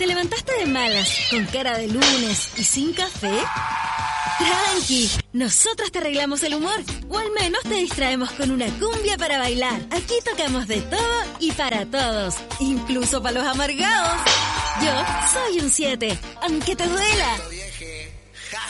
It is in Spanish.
¿Te levantaste de malas, con cara de lunes y sin café? Tranqui, nosotros te arreglamos el humor, o al menos te distraemos con una cumbia para bailar. Aquí tocamos de todo y para todos, incluso para los amargados. Yo soy un 7, aunque te duela.